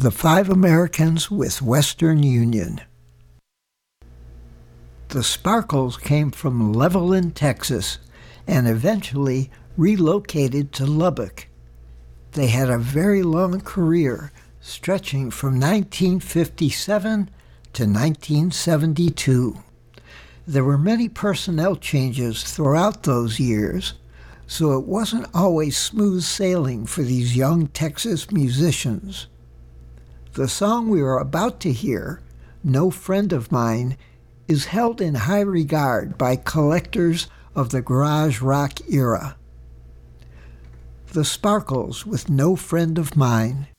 The Five Americans with Western Union. The Sparkles came from Levelland, Texas, and eventually relocated to Lubbock. They had a very long career, stretching from 1957 to 1972. There were many personnel changes throughout those years, so it wasn't always smooth sailing for these young Texas musicians. The song we are about to hear, No Friend of Mine, is held in high regard by collectors of the garage rock era. The Sparkles with No Friend of Mine.